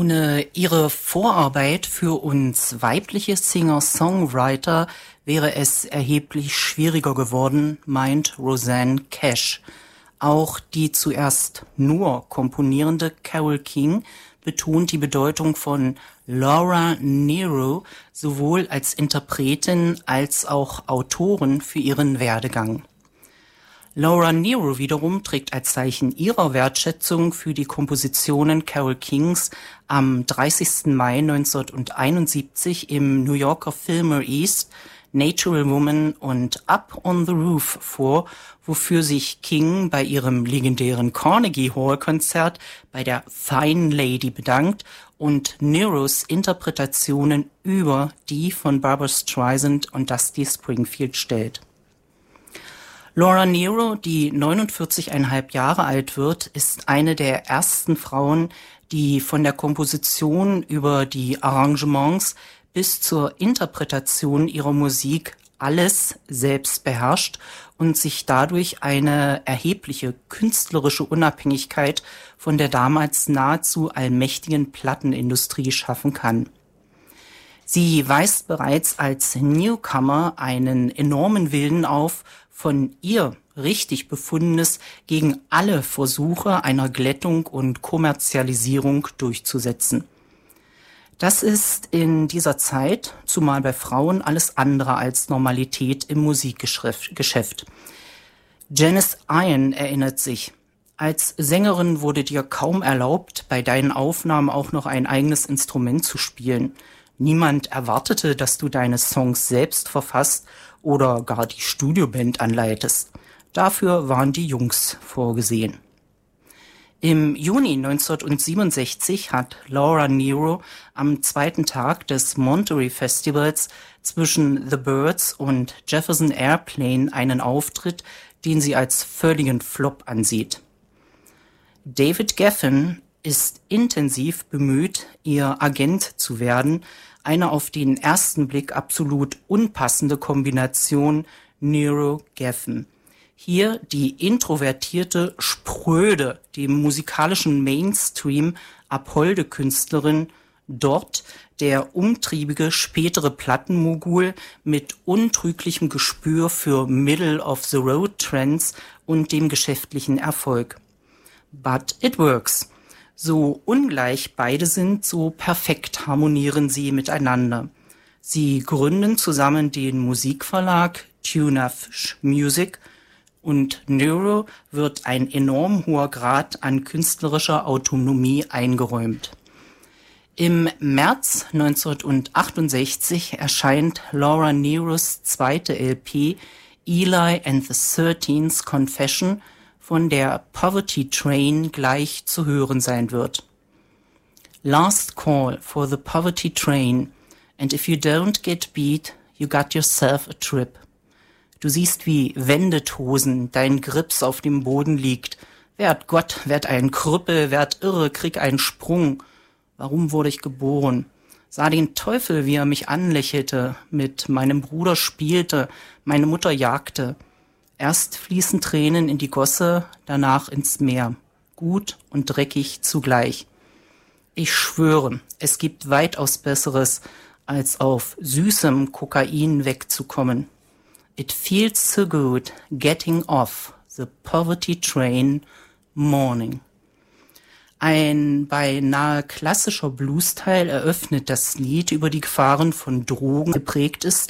Ohne ihre Vorarbeit für uns weibliche Singer-Songwriter wäre es erheblich schwieriger geworden, meint Rosanne Cash. Auch die zuerst nur komponierende Carole King betont die Bedeutung von Laura Nyro sowohl als Interpretin als auch Autorin für ihren Werdegang. Laura Nyro wiederum trägt als Zeichen ihrer Wertschätzung für die Kompositionen Carole Kings am 30. Mai 1971 im New Yorker Fillmore East Natural Woman und Up on the Roof vor, wofür sich King bei ihrem legendären Carnegie Hall Konzert bei der Fine Lady bedankt und Nyros Interpretationen über die von Barbra Streisand und Dusty Springfield stellt. Laura Nyro, die 49,5 Jahre alt wird, ist eine der ersten Frauen, die von der Komposition über die Arrangements bis zur Interpretation ihrer Musik alles selbst beherrscht und sich dadurch eine erhebliche künstlerische Unabhängigkeit von der damals nahezu allmächtigen Plattenindustrie schaffen kann. Sie weist bereits als Newcomer einen enormen Willen auf, von ihr richtig Befundenes gegen alle Versuche einer Glättung und Kommerzialisierung durchzusetzen. Das ist in dieser Zeit, zumal bei Frauen, alles andere als Normalität im Musikgeschäft. Janis Ian erinnert sich: Als Sängerin wurde dir kaum erlaubt, bei deinen Aufnahmen auch noch ein eigenes Instrument zu spielen. Niemand erwartete, dass du deine Songs selbst verfasst oder gar die Studioband anleitest. Dafür waren die Jungs vorgesehen. Im Juni 1967 hat Laura Nyro am zweiten Tag des Monterey Festivals zwischen The Byrds und Jefferson Airplane einen Auftritt, den sie als völligen Flop ansieht. David Geffen ist intensiv bemüht, ihr Agent zu werden, eine auf den ersten Blick absolut unpassende Kombination Nyro-Geffen. Hier die introvertierte, spröde, dem musikalischen Mainstream abholde Künstlerin, dort der umtriebige spätere Plattenmogul mit untrüglichem Gespür für Middle-of-the-Road-Trends und dem geschäftlichen Erfolg. But it works. So ungleich beide sind, so perfekt harmonieren sie miteinander. Sie gründen zusammen den Musikverlag Tunev Music und Nyro wird ein enorm hoher Grad an künstlerischer Autonomie eingeräumt. Im März 1968 erscheint Laura Nyros zweite LP Eli and the 13th Confession, von der Poverty Train gleich zu hören sein wird. Last call for the Poverty Train, and if you don't get beat, you got yourself a trip. Du siehst, wie Wendetosen dein Grips auf dem Boden liegt. Werd Gott, werd ein Krüppel, werd irre, krieg einen Sprung. Warum wurde ich geboren? Sah den Teufel, wie er mich anlächelte, mit meinem Bruder spielte, meine Mutter jagte. Erst fließen Tränen in die Gosse, danach ins Meer. Gut und dreckig zugleich. Ich schwöre, es gibt weitaus Besseres, als auf süßem Kokain wegzukommen. It feels so good getting off the poverty train morning. Ein beinahe klassischer Bluesteil eröffnet das Lied über die Gefahren von Drogen geprägt ist